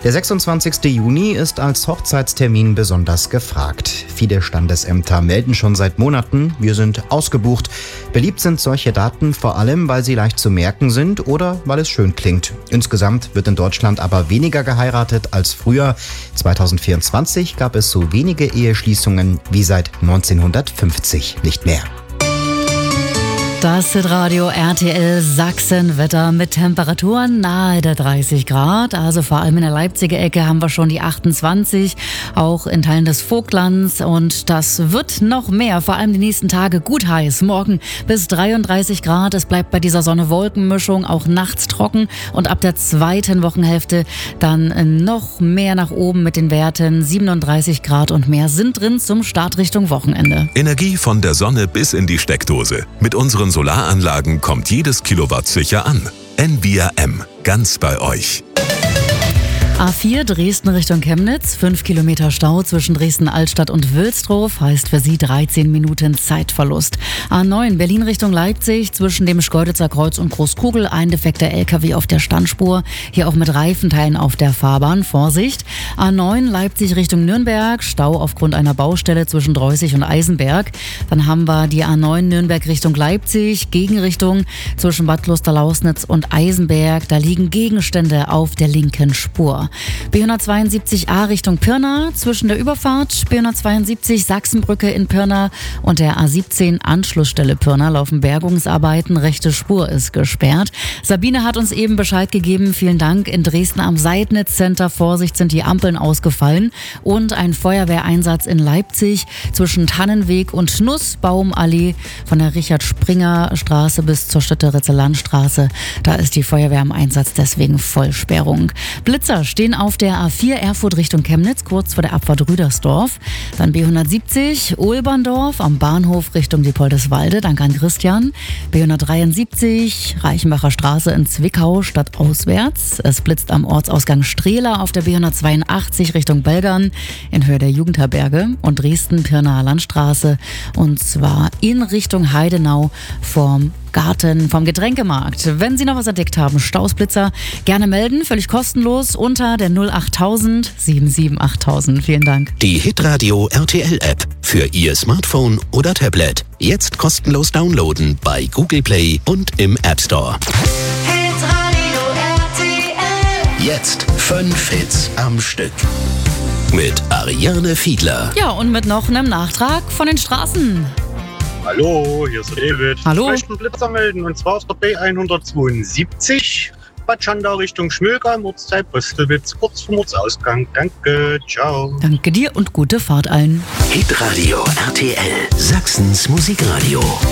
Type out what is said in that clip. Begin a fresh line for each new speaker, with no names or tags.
Der 26. Juni ist als Hochzeitstermin besonders gefragt. Viele Standesämter melden schon seit Monaten, wir sind ausgebucht. Beliebt sind solche Daten vor allem, weil sie leicht zu merken sind oder weil es schön klingt. Insgesamt wird in Deutschland aber weniger geheiratet als früher. 2024 gab es so wenige Eheschließungen wie seit 1950 nicht mehr.
Das Hitradio RTL Sachsen-Wetter mit Temperaturen nahe der 30 Grad. Also vor allem in der Leipziger Ecke haben wir schon die 28, auch in Teilen des Vogtlands. Und das wird noch mehr, vor allem die nächsten Tage gut heiß. Morgen bis 33 Grad. Es bleibt bei dieser Sonne-Wolken-Mischung auch nachts trocken. Und ab der zweiten Wochenhälfte dann noch mehr nach oben mit den Werten. 37 Grad und mehr sind drin zum Start Richtung Wochenende.
Energie von der Sonne bis in die Steckdose. Mit unseren Solaranlagen kommt jedes Kilowatt sicher an. NVRM, ganz bei euch.
A4 Dresden Richtung Chemnitz, 5 Kilometer Stau zwischen Dresden-Altstadt und Wilsdruff, heißt für Sie 13 Minuten Zeitverlust. A9 Berlin Richtung Leipzig, zwischen dem Schkeuditzer Kreuz und Großkugel, ein defekter LKW auf der Standspur, hier auch mit Reifenteilen auf der Fahrbahn, Vorsicht. A9 Leipzig Richtung Nürnberg, Stau aufgrund einer Baustelle zwischen Dreußig und Eisenberg. Dann haben wir die A9 Nürnberg Richtung Leipzig, Gegenrichtung zwischen Bad Klosterlausnitz und Eisenberg, da liegen Gegenstände auf der linken Spur. B172a Richtung Pirna, zwischen der Überfahrt B172 Sachsenbrücke in Pirna und der A17 Anschlussstelle Pirna laufen Bergungsarbeiten, rechte Spur ist gesperrt. Sabine hat uns eben Bescheid gegeben, vielen Dank. In Dresden am Seidnitz Center, Vorsicht, sind die Ampeln ausgefallen und ein Feuerwehreinsatz in Leipzig zwischen Tannenweg und Nussbaumallee von der Richard-Springer-Straße bis zur Stötteritzer Landstraße. Da ist die Feuerwehr im Einsatz, deswegen Vollsperrung. Blitzer stehen auf der A4 Erfurt Richtung Chemnitz, kurz vor der Abfahrt Rüdersdorf. Dann B170 Ulberndorf am Bahnhof Richtung Diepoldeswalde, danke an Christian. B173 Reichenbacher Straße in Zwickau stadtauswärts. Es blitzt am Ortsausgang Strehla auf der B182 Richtung Belgern in Höhe der Jugendherberge und Dresden-Pirnaer Landstraße, und zwar in Richtung Heidenau vom Getränkemarkt. Wenn Sie noch was entdeckt haben, Stausblitzer, gerne melden, völlig kostenlos unter der 08000 778000. Vielen Dank.
Die Hitradio RTL App für Ihr Smartphone oder Tablet. Jetzt kostenlos downloaden bei Google Play und im App Store.
Hitradio RTL.
Jetzt 5 Hits am Stück. Mit Ariane Fiedler.
Ja, und mit noch einem Nachtrag von den Straßen.
Hallo, hier ist David.
Hallo.
Ich möchte einen Blitzer melden, und zwar auf der B172 Bad Schandau Richtung Schmöger, Ortsteil Postelwitz, kurz vor Ortsausgang. Danke, ciao.
Danke dir und gute Fahrt allen.
Hitradio RTL, Sachsens Musikradio.